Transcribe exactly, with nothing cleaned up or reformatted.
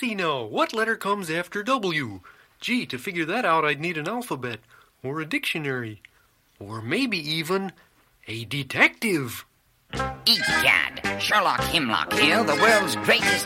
see now. What letter comes after W? Gee, to figure that out, I'd need an alphabet, or a dictionary, or maybe even a detective. Egad, Sherlock Himlock here, the world's greatest